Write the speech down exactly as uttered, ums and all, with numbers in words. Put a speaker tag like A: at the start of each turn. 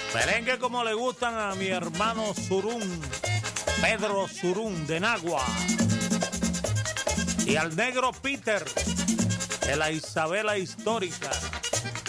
A: Merengue como le gustan a mi hermano Surún, Pedro Surún de Nagua. Y al negro Peter de la Isabela Histórica.